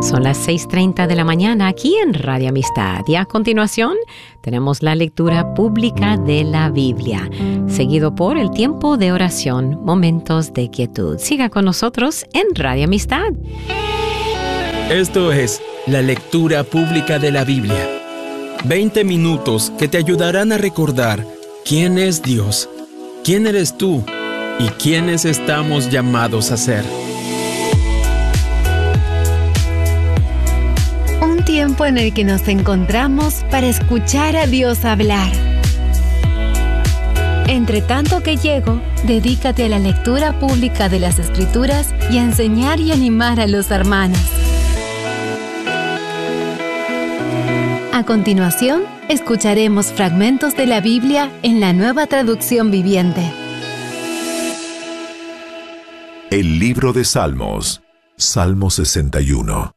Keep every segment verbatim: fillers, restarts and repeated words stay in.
Son las seis treinta de la mañana aquí en Radio Amistad y a continuación tenemos la lectura pública de la Biblia, seguido por el tiempo de oración, momentos de quietud. Siga con nosotros en Radio Amistad. Esto es la lectura pública de la Biblia. veinte minutos que te ayudarán a recordar quién es Dios, quién eres tú y quiénes estamos llamados a ser. Un tiempo en el que nos encontramos para escuchar a Dios hablar. Entre tanto que llego, dedícate a la lectura pública de las Escrituras y a enseñar y animar a los hermanos. A continuación, escucharemos fragmentos de la Biblia en la Nueva Traducción Viviente. El libro de Salmos, Salmo sesenta y uno.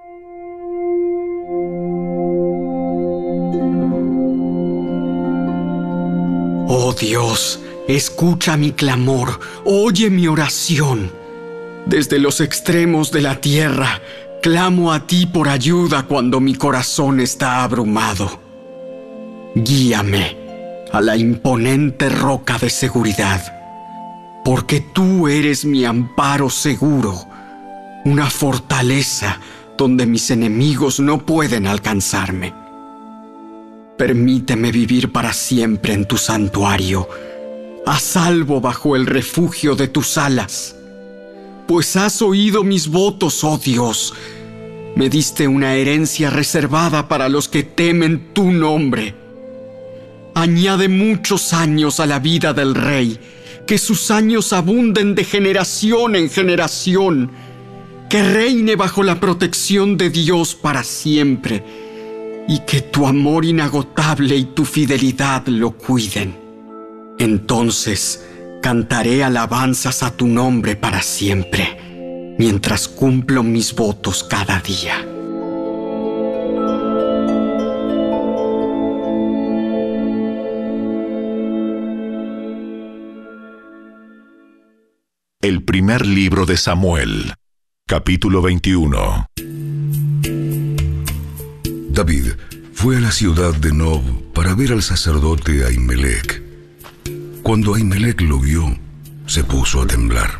Oh Dios, escucha mi clamor, oye mi oración. Desde los extremos de la tierra, clamo a ti por ayuda cuando mi corazón está abrumado. Guíame a la imponente roca de seguridad, porque tú eres mi amparo seguro, una fortaleza donde mis enemigos no pueden alcanzarme. Permíteme vivir para siempre en tu santuario, a salvo bajo el refugio de tus alas. Pues has oído mis votos, oh Dios. Me diste una herencia reservada para los que temen tu nombre. Añade muchos años a la vida del rey, que sus años abunden de generación en generación, que reine bajo la protección de Dios para siempre, y que tu amor inagotable y tu fidelidad lo cuiden. Entonces cantaré alabanzas a tu nombre para siempre, mientras cumplo mis votos cada día. El primer libro de Samuel, capítulo veintiuno. David fue a la ciudad de Nob para ver al sacerdote Ahimelech. Cuando Ahimelech lo vio, se puso a temblar.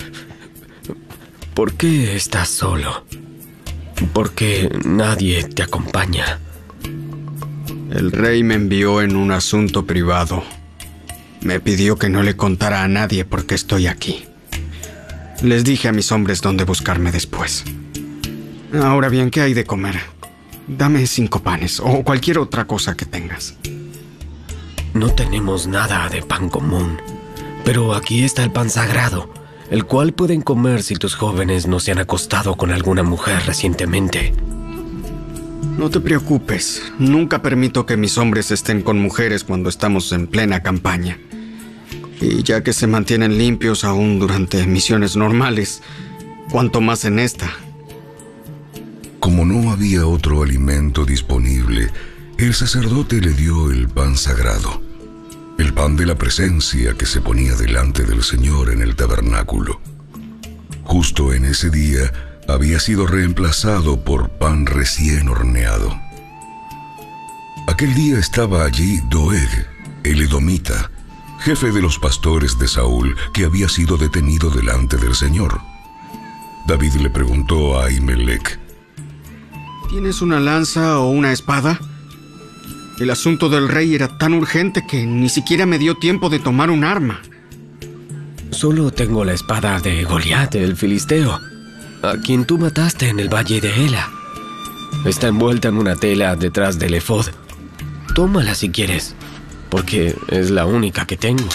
¿Por qué estás solo? ¿Por qué nadie te acompaña? El rey me envió en un asunto privado. Me pidió que no le contara a nadie por qué estoy aquí. Les dije a mis hombres dónde buscarme después. Ahora bien, ¿qué hay de comer? Dame cinco panes o cualquier otra cosa que tengas. No tenemos nada de pan común, pero aquí está el pan sagrado, el cual pueden comer si tus jóvenes no se han acostado con alguna mujer recientemente. No te preocupes, nunca permito que mis hombres estén con mujeres cuando estamos en plena campaña. Y ya que se mantienen limpios aún durante misiones normales, cuanto más en esta. Como no había otro alimento disponible, el sacerdote le dio el pan sagrado, el pan de la presencia que se ponía delante del Señor en el tabernáculo. Justo en ese día había sido reemplazado por pan recién horneado. Aquel día estaba allí Doeg, el edomita, jefe de los pastores de Saúl, que había sido detenido delante del Señor. David le preguntó a Ahimelech: ¿Tienes una lanza o una espada? El asunto del rey era tan urgente que ni siquiera me dio tiempo de tomar un arma. Solo tengo la espada de Goliat, el filisteo, a quien tú mataste en el valle de Ela. Está envuelta en una tela detrás del efod. Tómala si quieres, porque es la única que tengo.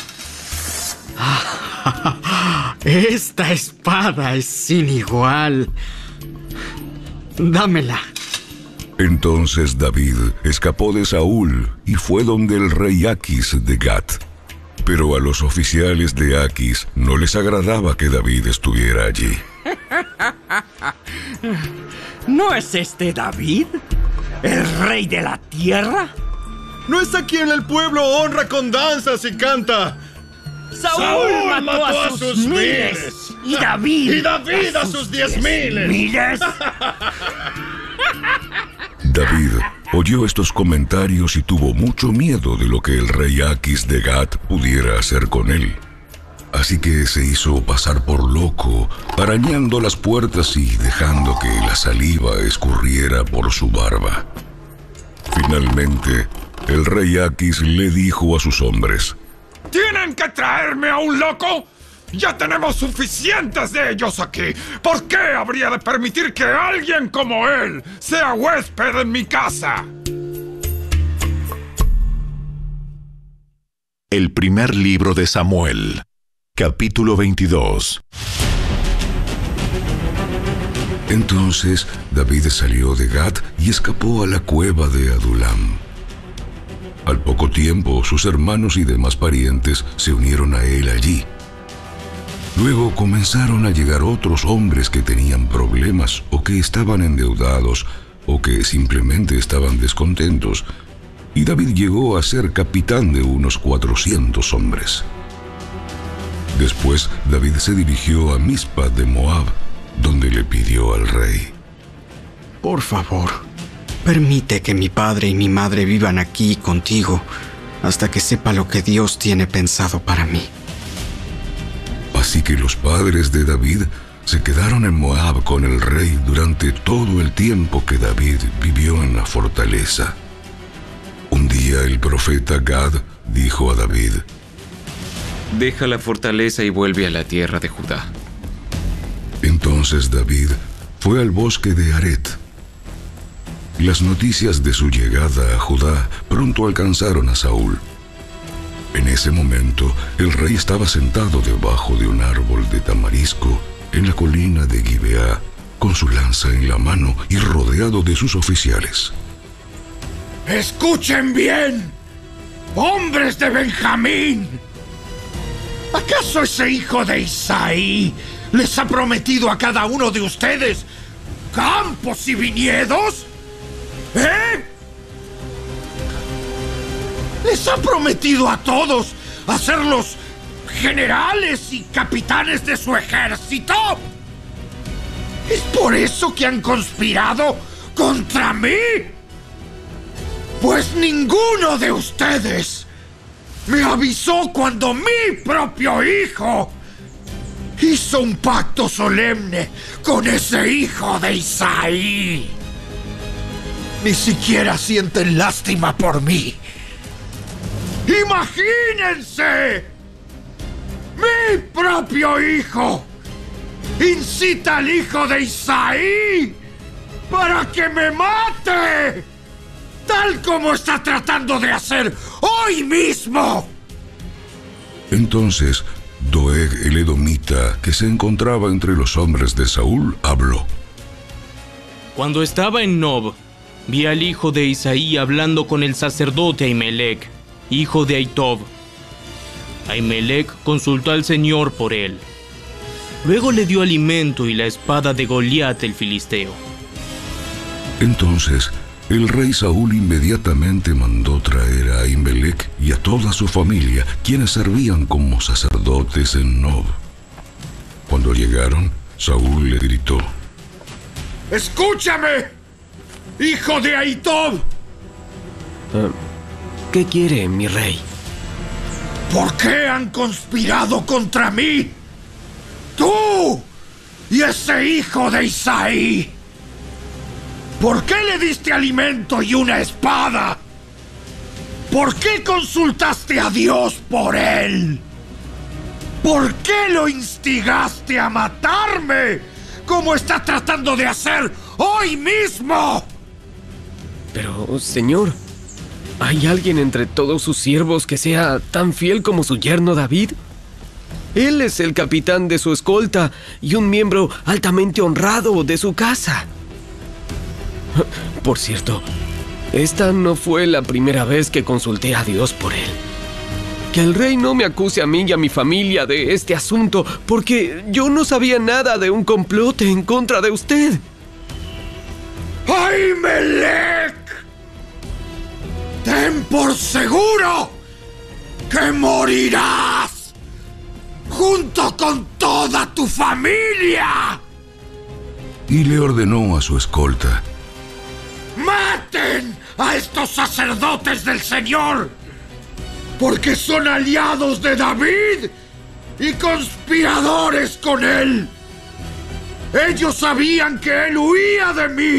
Esta espada es sin igual. Dámela. Entonces David escapó de Saúl y fue donde el rey Aquis de Gat. Pero a los oficiales de Aquis no les agradaba que David estuviera allí. ¿No es este David, el rey de la tierra? ¿No es a quien el pueblo honra con danzas y canta? ¡Saúl, Saúl mató, mató a sus miles! Y David. Y David a sus diez miles. ¿Miles? David oyó estos comentarios y tuvo mucho miedo de lo que el rey Aquis de Gat pudiera hacer con él. Así que se hizo pasar por loco, arañando las puertas y dejando que la saliva escurriera por su barba. Finalmente, el rey Aquis le dijo a sus hombres: ¿Tienen que traerme a un loco? Ya tenemos suficientes de ellos aquí. ¿Por qué habría de permitir que alguien como él sea huésped en mi casa? El primer libro de Samuel, capítulo veintidós. Entonces David salió de Gat y escapó a la cueva de Adulam. Al poco tiempo, sus hermanos y demás parientes se unieron a él allí. Luego comenzaron a llegar otros hombres que tenían problemas o que estaban endeudados o que simplemente estaban descontentos, y David llegó a ser capitán de unos cuatrocientos hombres. Después David se dirigió a Mizpa de Moab, donde le pidió al rey: Por favor, permite que mi padre y mi madre vivan aquí contigo hasta que sepa lo que Dios tiene pensado para mí. Así que los padres de David se quedaron en Moab con el rey durante todo el tiempo que David vivió en la fortaleza. Un día el profeta Gad dijo a David: Deja la fortaleza y vuelve a la tierra de Judá. Entonces David fue al bosque de Aret. Las noticias de su llegada a Judá pronto alcanzaron a Saúl. En ese momento, el rey estaba sentado debajo de un árbol de tamarisco en la colina de Gibeá, con su lanza en la mano y rodeado de sus oficiales. ¡Escuchen bien, hombres de Benjamín! ¿Acaso ese hijo de Isaí les ha prometido a cada uno de ustedes campos y viñedos? ¿Eh? ¿Les ha prometido a todos hacerlos generales y capitanes de su ejército? ¿Es por eso que han conspirado contra mí? Pues ninguno de ustedes me avisó cuando mi propio hijo hizo un pacto solemne con ese hijo de Isaí. Ni siquiera sienten lástima por mí. ¡Imagínense! ¡Mi propio hijo incita al hijo de Isaí para que me mate! ¡Tal como está tratando de hacer hoy mismo! Entonces, Doeg el edomita, que se encontraba entre los hombres de Saúl, habló: Cuando estaba en Nob, vi al hijo de Isaí hablando con el sacerdote Ahimelech, hijo de Ahitob. Ahimelech consultó al Señor por él. Luego le dio alimento y la espada de Goliat el filisteo. Entonces, el rey Saúl inmediatamente mandó traer a Ahimelech y a toda su familia, quienes servían como sacerdotes en Nob. Cuando llegaron, Saúl le gritó: ¡Escúchame, hijo de Ahitob! Uh, ¿Qué quiere, mi rey? ¿Por qué han conspirado contra mí? ¡Tú y ese hijo de Isaí! ¿Por qué le diste alimento y una espada? ¿Por qué consultaste a Dios por él? ¿Por qué lo instigaste a matarme, como está tratando de hacer hoy mismo? Pero, señor, ¿hay alguien entre todos sus siervos que sea tan fiel como su yerno David? Él es el capitán de su escolta y un miembro altamente honrado de su casa. Por cierto, esta no fue la primera vez que consulté a Dios por él. Que el rey no me acuse a mí y a mi familia de este asunto, porque yo no sabía nada de un complot en contra de usted. ¡Ahimelech! ¡Ten por seguro que morirás junto con toda tu familia. Y le ordenó a su escolta: ¡maten a estos sacerdotes del Señor! Porque son aliados de David y conspiradores con él. Ellos sabían que él huía de mí